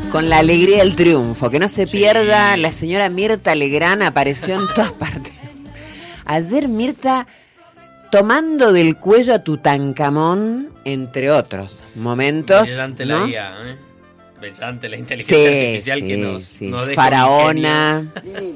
con la alegría del triunfo. Que no se pierda, la señora Mirta Legrand apareció en todas partes. Ayer Mirta tomando del cuello a Tutankamón, entre otros momentos. Brillante, ¿no? la IA, brillante la inteligencia artificial que nos deja faraona.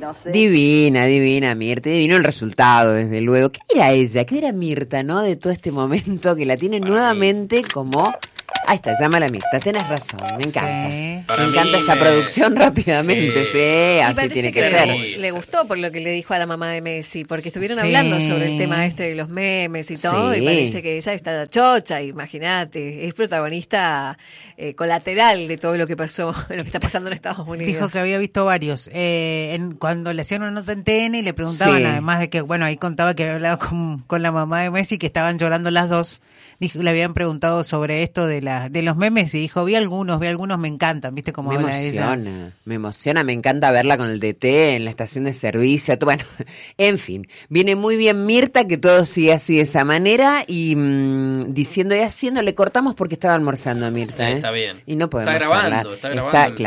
Divina Mirta, divino el resultado, desde luego. ¿Qué era ella? ¿Qué era Mirta, no? De todo este momento que la tiene Para nuevamente como... Ahí está, llámala Mirta, tenés razón, me encanta. Sí. Me encanta esa producción rápidamente, sí, así tiene que ser. Le gustó por lo que le dijo a la mamá de Messi, porque estuvieron hablando sobre el tema de los memes y todo, y parece que ella está chocha, imagínate, es protagonista colateral de todo lo que pasó, lo que está pasando en Estados Unidos. Dijo que había visto varios. Cuando le hacían una nota en TN y le preguntaban, además de que, bueno, ahí contaba que había hablado con la mamá de Messi, que estaban llorando las dos. Dijo que le habían preguntado sobre esto de los memes y dijo, vi algunos, me encantan, ¿viste cómo habla ella? Me emociona, me encanta verla con el DT en la estación de servicio. Bueno, en fin, viene muy bien Mirta, que todo sigue así de esa manera y diciendo y haciendo, le cortamos porque estaba almorzando a Mirta. Está bien. Y no podemos Está grabando.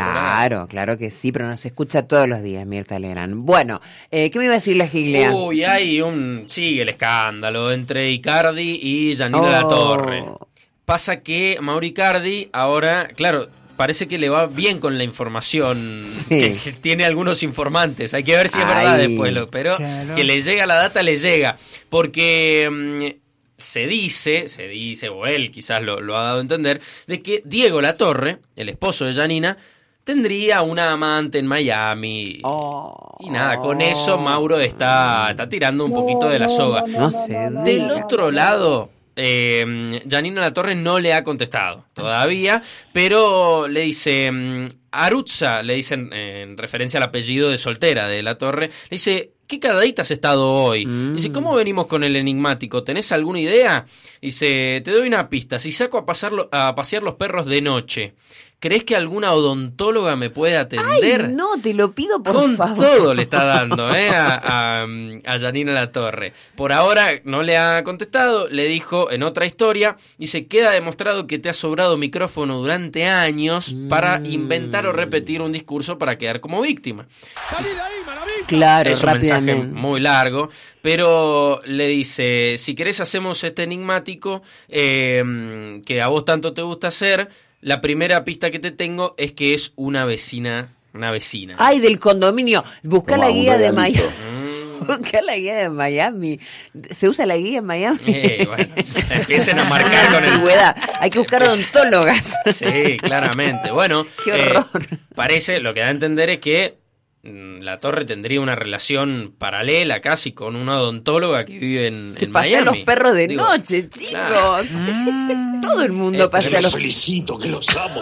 Claro que sí, pero nos escucha todos los días Mirta Legrand. Bueno, ¿qué me iba a decir la Giglia? Uy, sigue el escándalo entre Icardi y Janina Latorre. Pasa que Mauro Icardi ahora, claro, parece que le va bien con la información, que tiene algunos informantes, hay que ver si es verdad después, pero claro, que le llega la data, le llega, porque se dice, o él quizás lo ha dado a entender, de que Diego Latorre, el esposo de Janina, tendría una amante en Miami. Y nada, con eso Mauro está tirando un poquito de la soga. No sé. Del otro lado, Janina Latorre no le ha contestado todavía, pero le dice Arutza, le dicen en referencia al apellido de soltera de Latorre, le dice, ¿qué cagadita has estado hoy? Dice, ¿cómo venimos con el enigmático? ¿Tenés alguna idea? Dice, te doy una pista, si saco a pasear los perros de noche, ¿crees que alguna odontóloga me puede atender? Ay, no, te lo pido por favor. Con todo le está dando a Janina Latorre. Por ahora no le ha contestado, le dijo en otra historia, dice, queda demostrado que te ha sobrado micrófono durante años para inventar o repetir un discurso para quedar como víctima. ¡Salí de ahí, maravilla! Claro, es un mensaje muy largo, pero le dice, si querés hacemos este enigmático que a vos tanto te gusta hacer. La primera pista que te tengo es que es una vecina. Ay, del condominio. Busca la guía de Miami. Busca la guía de Miami. ¿Se usa la guía en Miami? Bueno, empiecen a marcar con antigüedad. Hay que buscar odontólogas. Sí, claramente. Bueno, qué horror. Parece, lo que da a entender es que Latorre tendría una relación paralela casi con una odontóloga que vive en Miami. Pasea los perros de noche, chicos. Claro. Todo el mundo pasea los... felicito, que los amo.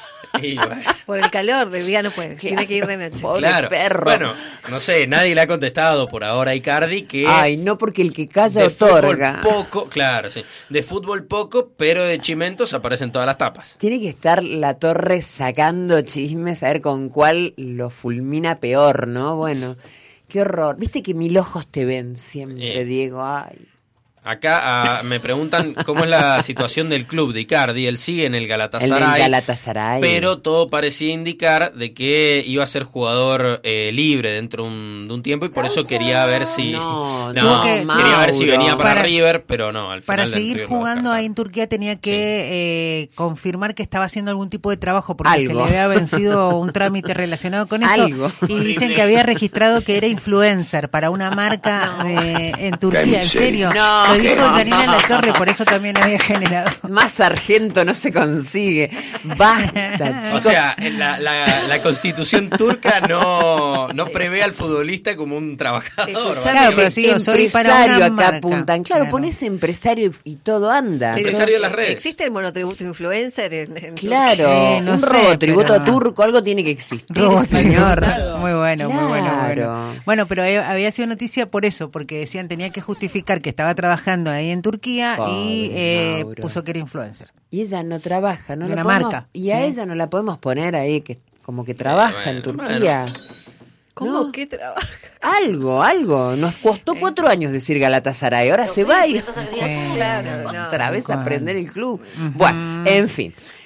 Por el calor del día no puede, tiene que ir de noche. Pobre perro. Bueno, no sé, nadie le ha contestado por ahora a Icardi que... Ay, no, porque el que calla otorga. Poco, claro, sí. De fútbol poco, pero de chimentos aparecen todas las tapas. Tiene que estar Latorre sacando chismes a ver con cuál lo fulmina peor, ¿no? Bueno, qué horror. Viste que mil ojos te ven siempre, Diego. Ay. Acá me preguntan cómo es la situación del club de Icardi. Él sigue en el Galatasaray, pero todo parecía indicar de que iba a ser jugador libre dentro de un tiempo y por eso quería ver si quería ver si venía para River, pero no. Al final para seguir jugando ahí en Turquía tenía que confirmar que estaba haciendo algún tipo de trabajo porque se le había vencido un trámite relacionado con eso. Y dicen que había registrado que era influencer para una marca en Turquía. ¿En serio? No. Lo dijo Janina Latorre, por eso también había generado. Más sargento no se consigue. Basta, chicos. O sea, la constitución turca no prevé al futbolista como un trabajador. Claro, pero sí, soy para una acá marca. Apuntan. Claro, pones empresario y todo anda. Pero empresario de las redes. ¿Existe el monotributo influencer en Claro, no un sé, robotributo turco, algo tiene que existir, señor. Muy Claro. bueno, muy bueno. Bueno, pero había sido noticia por eso, porque decían tenía que justificar que estaba trabajando ahí en Turquía. Pobre y puso que era influencer. Y ella no trabaja, ¿no? De una marca. Y a ella no la podemos poner ahí, que como que trabaja en Turquía. ¿Cómo que trabaja? Algo. Nos costó 4 años decir Galatasaray. Ahora se va y claro, otra vez aprender el club. Bueno, en fin.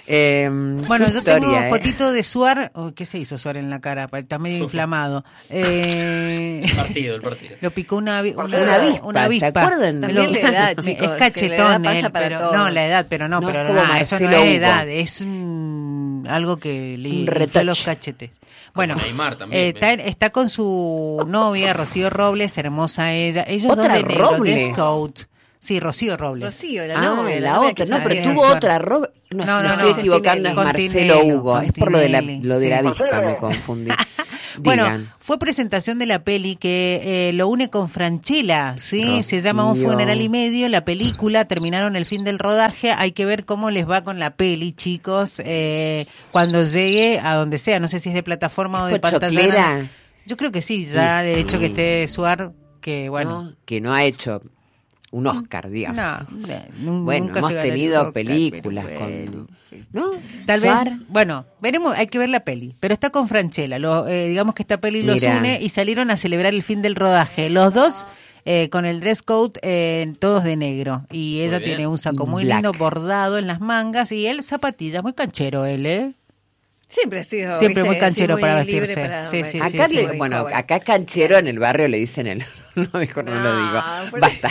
Bueno, yo tengo fotito de Suar. ¿Qué se hizo Suar en la cara? Está medio inflamado. El partido. Lo picó una avispa. ¿Se acuerdan? También la edad, chicos. Es cachetón él, pero la edad, pero No, eso no es edad, es algo que le infló los cachetes. Bueno, Neymar también, está con su novia, Rocío Robles, hermosa ella. Ellos ¿Otra dos de negro, Robles? Dress Code. Sí, Rocío Robles. Rocío, la novia. La otra. No, pero tuvo otra. No, estoy equivocando, es Marcelo Hugo. Es por lo de la avispa, me confundí. Bueno, fue presentación de la peli que lo une con Francella, ¿sí? Se llama Un funeral y medio, la película, terminaron el fin del rodaje, hay que ver cómo les va con la peli, chicos, cuando llegue a donde sea, no sé si es de plataforma o de pantalla. Yo creo que sí, ya de hecho que esté Suar, que bueno. No, que no ha hecho un Oscar, digamos. Bueno, nunca hemos se gana tenido el Oscar, películas pero con... ¿No? Tal vez, bueno, veremos, hay que ver la peli, pero está con Francella, digamos que esta peli los une y salieron a celebrar el fin del rodaje, los dos con el dress code todos de negro, y ella tiene un saco muy lindo bordado en las mangas y él zapatillas, muy canchero él, Siempre ha sido, muy canchero para vestirse. Sí, acá acá canchero en el barrio le dicen el... No, mejor no lo digo. Basta.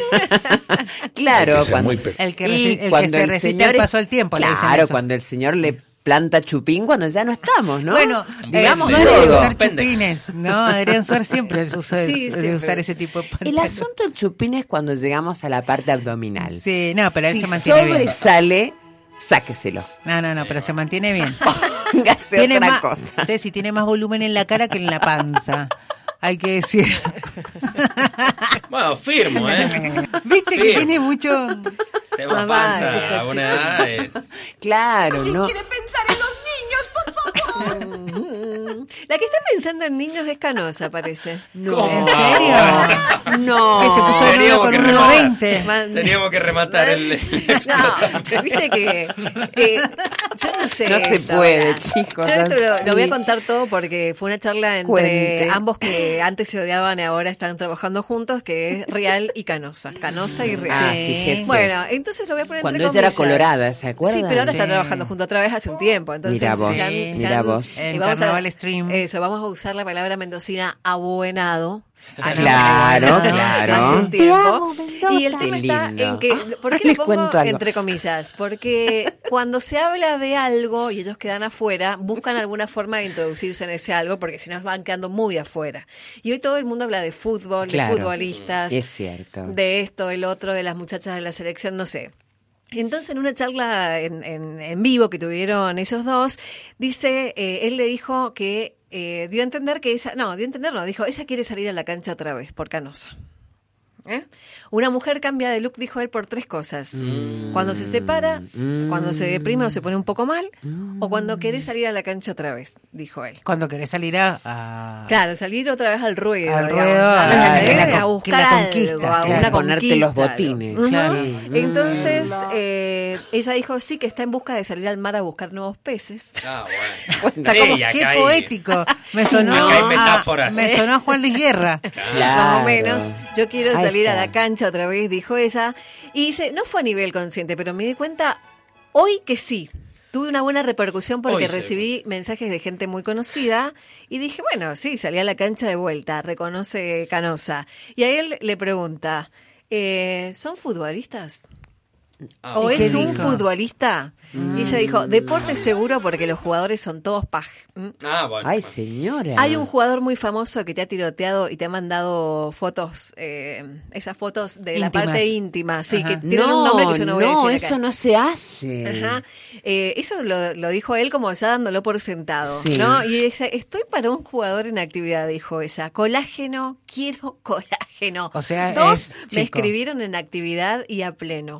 Claro, cuando el que se resiste al paso del tiempo. Claro, cuando el señor le planta chupín cuando ya no estamos, ¿no? Bueno, digamos no de usar chupines, ¿no? Adrián Suárez siempre usa ese tipo de pantalones. El asunto del chupín es cuando llegamos a la parte abdominal. Sí, no, pero él se mantiene bien. Si sobresale, sáqueselo. No, pero se mantiene bien. Póngase tiene otra más, cosa. Ceci tiene más volumen en la cara que en la panza. Hay que decir. Bueno, firmo, Viste que tiene mucho... Tema panza, a buena edad es... Claro, ¿no? ¿Quiere pensar en los niños, por favor? La que está pensando en niños es Canosa, parece. No. ¿En serio? No. Que se puso de nuevo con 1.20. Teníamos que rematar el... No, viste que... yo no sé. No se puede, chicos. Yo esto lo voy a contar todo porque fue una charla entre ambos que antes se odiaban y ahora están trabajando juntos, que es Rial y Canosa. Canosa y Rial. Fíjese. Bueno, entonces lo voy a poner cuando entre ella comillas. era colorada, ¿se acuerdan? Sí, pero ahora está trabajando junto otra vez hace un tiempo. Entonces, Mira vos. En vamos Carnaval Stream. Eso, vamos a usar la palabra mendocina abuenado. Claro. Hace un tiempo. Y el tema está en que, ¿por qué Les le pongo cuento algo. entre comillas? Porque cuando se habla de algo y ellos quedan afuera, buscan alguna forma de introducirse en ese algo, porque si no van quedando muy afuera. Y hoy todo el mundo habla de fútbol, de futbolistas, es cierto. de esto, el otro, de las muchachas de la selección, no sé. Entonces, en una charla en vivo que tuvieron ellos dos, dice, él le dijo que dio a entender que dijo, ella quiere salir a la cancha otra vez por Canosa. Una mujer cambia de look, dijo él, por 3 cosas. Cuando se separa, cuando se deprime o se pone un poco mal, o cuando quiere salir a la cancha otra vez, dijo él. Cuando querés salir a... Claro, salir otra vez al ruedo. Al digamos, ruedo, a buscar la algo, conquista, a claro. una Ponerte conquista, los botines. Ujú. Claro. Entonces, ella dijo sí, que está en busca de salir al mar a buscar nuevos peces. Ah, bueno. Está Sí, como, acá qué hay- poético. Me sonó, Acá hay metáforas. me sonó a Juan Luis Guerra. Más o menos. Yo quiero Ahí salir a está. la cancha otra vez, dijo ella. Y dice, no fue a nivel consciente, pero me di cuenta hoy que sí. Tuve una buena repercusión porque Hoy recibí mensajes de gente muy conocida y dije, bueno, sí, salí a la cancha de vuelta, reconoce Canosa. Y a él le pregunta, ¿son futbolistas? ¿O ¿Y qué es un dijo? futbolista? Y ella dijo, deporte seguro porque los jugadores son todos paj. Ah, bueno. Ay, señora. Hay un jugador muy famoso que te ha tiroteado y te ha mandado fotos, esas fotos de la Íntimas. parte íntima, sí, Ajá. que tienen un nombre que yo no voy a decir acá. eso no se hace. Ajá. Eso lo dijo él como ya dándolo por sentado, Sí. ¿no? Y dice, estoy para un jugador en actividad, dijo ella. Colágeno, quiero colágeno. O sea, 2 es me chico. escribieron en actividad y a pleno.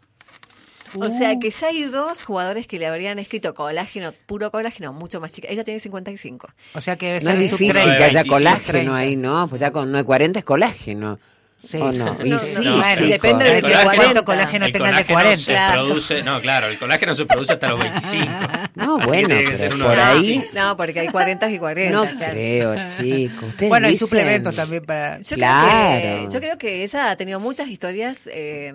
O sea que ya hay 2 jugadores que le habrían escrito colágeno, puro colágeno, mucho más chica. Ella tiene 55. O sea que debe No ser es sub difícil 30. que haya 25, colágeno 30. ahí, ¿no? Pues ya con 940 es colágeno. Sí. ¿O no? Y No, sí, no, bueno, sí, depende con- de qué cuánto colágeno el tengas de colágeno 40. se produce, no, claro, el colágeno se produce hasta los 25. No, Así que bueno, tiene que pero ser uno por de ahí No, porque hay 40 y 40. no claro. creo, chicos. Ustedes Bueno, hay dicen- suplementos también para... Claro. Yo creo que esa ha tenido muchas historias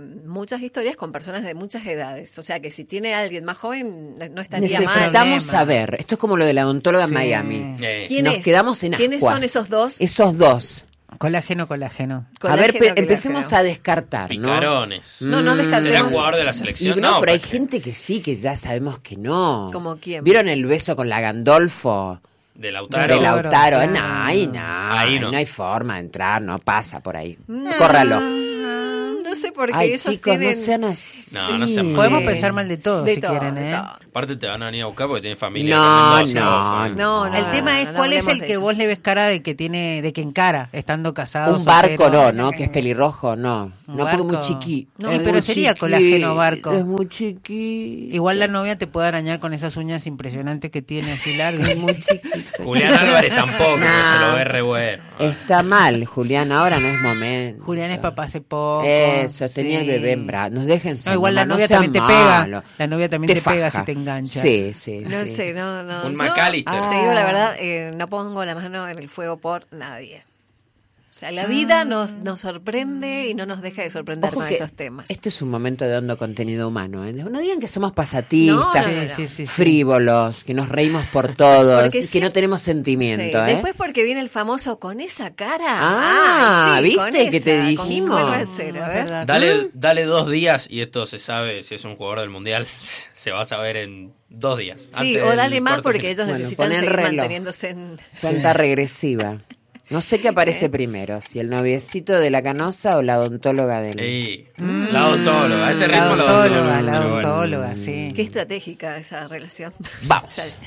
con personas de muchas edades. O sea, que si tiene alguien más joven, no estaría mal. Necesitamos problema. saber. Esto es como lo de la odontóloga en Sí. Miami. ¿Quién Nos es? quedamos en ¿Quiénes ascuas. son esos dos? Esos dos. Colágeno. A ver, Colágeno, empecemos colágeno. a descartar, ¿no? Picarones. No, no ¿Será descartemos. jugador de la Y selección? no, pero hay pues, gente que sí, que ya sabemos que no. ¿Como quién? ¿Vieron el beso con la Gandolfo? de Lautaro. De Lautaro. claro. Ahí no. no hay forma de entrar, no pasa por ahí. Córralo. No sé por qué Ay, esos chicos, tienen... no sean así. No sean malos. Podemos pensar mal de todo, De si todo, quieren, de ¿eh? todo. Aparte te van a venir a buscar porque tienen familia. No, en Mendoza, no, ojo, ¿eh? No, El tema es no cuál es hablemos el de que eso. vos le ves cara de que encara, estando casado. Un barco soltero. no, que es pelirrojo, no. Un No, porque es muy barco. chiqui. No, Es pero muy sería chiqui, colágeno barco. Es muy chiqui. Igual la novia te puede arañar con esas uñas impresionantes que tiene así largas. Es muy chiquito. Julián Álvarez tampoco, porque No. se lo ve re bueno. Está mal, Julián, ahora no es momento. Julián es papá hace poco. Eso, tenía sí. el bebé en brazos. Nos dejen ser, No, igual la mamá, no novia sean también te pega. malos. La novia también te pega faja. si te engancha. Sí, sí. No sí. sé, no. Un Yo, McAllister. Te digo la verdad, no pongo la mano en el fuego por nadie. O sea, la vida nos sorprende y no nos deja de sorprender Ojo con que estos temas. este es un momento de hondo contenido humano. ¿Eh? No digan que somos pasatistas, No. Sí. frívolos, que nos reímos por todos, Porque que sí- no tenemos Sí, sentimiento. ¿eh? después porque viene el famoso con esa cara. Ah, Ay, sí, ¿viste con que te esa, dijimos? ¿con cuál va a ser? A ver. ¿Verdad? Dale 2 días y esto se sabe si es un jugador del mundial. Se va a saber en 2 días. Sí, antes o del dale más cuarto porque final. ellos Bueno, necesitan pon el seguir reloj. manteniéndose en... Cuenta regresiva. No sé qué aparece primero, si el noviecito de la canosa o la odontóloga del... Sí, la odontóloga. A este La ritmo odontóloga, pero la bueno. odontóloga, sí. Qué estratégica esa relación. Vamos. O sea,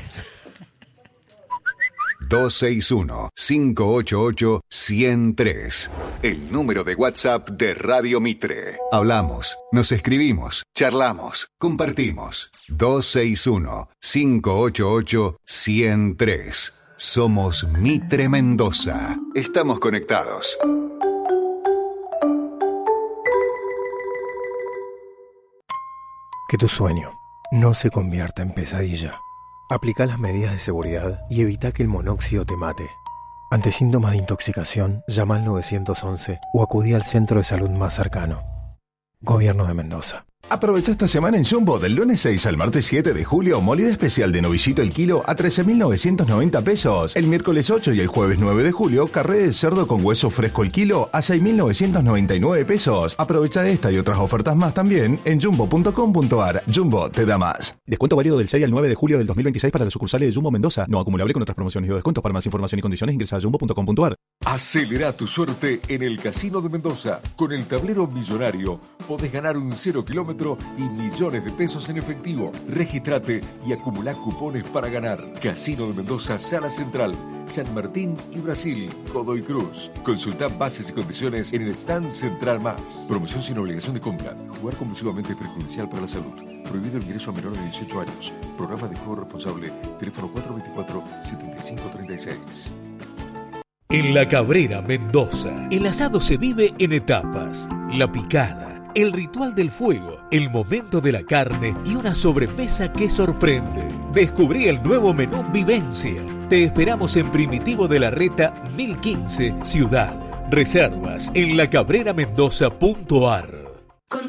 261-588-103. El número de WhatsApp de Radio Mitre. Hablamos, nos escribimos, charlamos, compartimos. 261-588-103. Somos Mitre Mendoza. Estamos conectados. Que tu sueño no se convierta en pesadilla. Aplica las medidas de seguridad y evita que el monóxido te mate. Ante síntomas de intoxicación, llama al 911 o acudí al centro de salud más cercano. Gobierno de Mendoza. Aprovecha esta semana en Jumbo del lunes 6 al martes 7 de julio, molida especial de novillito el kilo a 13.990 pesos. El miércoles 8 y el jueves 9 de julio, carré de cerdo con hueso fresco el kilo a 6.999 pesos. Aprovecha esta y otras ofertas más también en jumbo.com.ar. Jumbo te da más. Descuento válido del 6 al 9 de julio del 2026 para las sucursales de Jumbo Mendoza. No acumulable con otras promociones y o descuentos. Para más información y condiciones ingresa a jumbo.com.ar. Acelera tu suerte en el Casino de Mendoza. Con el tablero millonario podés ganar un 0 kilómetro y millones de pesos en efectivo. Regístrate y acumulá cupones para ganar. Casino de Mendoza, Sala Central, San Martín y Brasil, Godoy Cruz. Consulta bases y condiciones en el stand Central Más. Promoción sin obligación de compra. Jugar compulsivamente es perjudicial para la salud. Prohibido el ingreso a menores de 18 años. Programa de juego responsable. Teléfono 424-7536. En La Cabrera, Mendoza, el asado se vive en etapas. La picada, el ritual del fuego, el momento de la carne y una sobremesa que sorprende. Descubrí el nuevo menú Vivencia. Te esperamos en Primitivo de la Reta 1015, Ciudad. Reservas en lacabreramendoza.ar.